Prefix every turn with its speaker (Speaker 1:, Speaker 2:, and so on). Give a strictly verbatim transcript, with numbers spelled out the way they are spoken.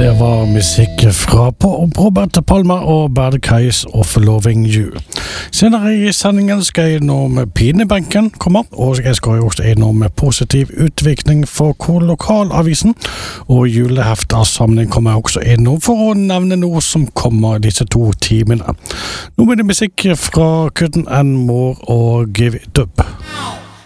Speaker 1: Det var musikk fra Robert Palmer og Bad Guys of Loving You. Senere i sendingen skal jeg innom Pinebenken komme, og jeg skal jo også innom positiv utvikling for lokalavisen, og juleheftersamling kommer jeg også innom for å nevne noe som kommer disse to timene. Nå blir det musikk fra Couldn't and More og Give It Up.